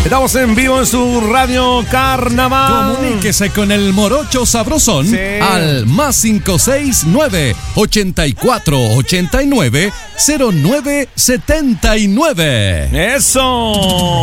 Estamos en vivo en su Radio Carnaval. Comuníquese con el Morocho Sabrosón al +569 8489 0979. Eso.